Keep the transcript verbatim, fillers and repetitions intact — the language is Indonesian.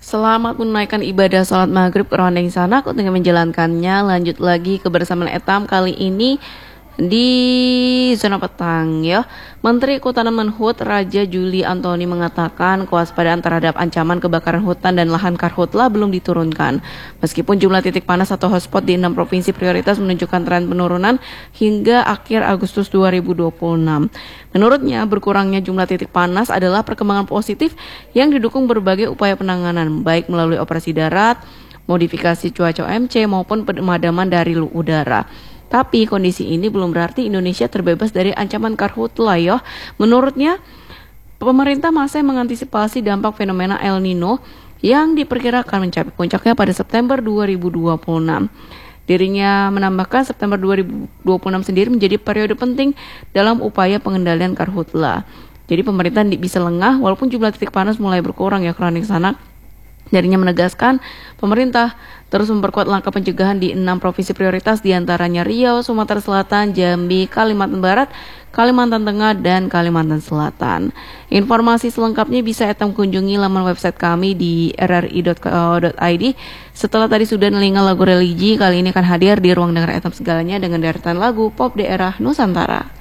Selamat menunaikan ibadah sholat maghrib Rondeng Sanak. Untuk menjalankannya, lanjut lagi kebersamaan etam kali ini di zona petang ya. Menteri Kehutanan Menhut Raja Juli Antoni mengatakan kewaspadaan terhadap ancaman kebakaran hutan dan lahan karhutla belum diturunkan. Meskipun jumlah titik panas atau hotspot di enam provinsi prioritas menunjukkan tren penurunan hingga akhir Agustus dua ribu dua puluh enam. Menurutnya, berkurangnya jumlah titik panas adalah perkembangan positif yang didukung berbagai upaya penanganan, baik melalui operasi darat, modifikasi cuaca O M C maupun pemadaman dari udara. Tapi kondisi ini belum berarti Indonesia terbebas dari ancaman karhutla ya. Menurutnya, pemerintah masih mengantisipasi dampak fenomena El Nino yang diperkirakan mencapai puncaknya pada September dua ribu dua puluh enam. Dirinya menambahkan September dua ribu dua puluh enam sendiri menjadi periode penting dalam upaya pengendalian karhutla. Jadi pemerintah bisa lengah walaupun jumlah titik panas mulai berkurang ya Rondeng Sanak. Dirinya menegaskan pemerintah terus memperkuat langkah pencegahan di enam provinsi prioritas diantaranya Riau, Sumatera Selatan, Jambi, Kalimantan Barat, Kalimantan Tengah, dan Kalimantan Selatan. Informasi selengkapnya bisa etam kunjungi laman website kami di r r i dot co dot i d. Setelah tadi sudah nelinga lagu religi, kali ini akan hadir di ruang dengar etam segalanya dengan deretan lagu pop daerah Nusantara.